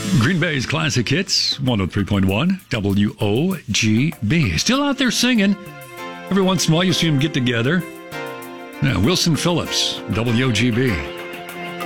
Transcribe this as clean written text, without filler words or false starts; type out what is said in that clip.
Green Bay's Classic Hits, 103.1 WOGB. Still out there singing. Every once in a while you see them get together. Yeah, Wilson Phillips, WOGB.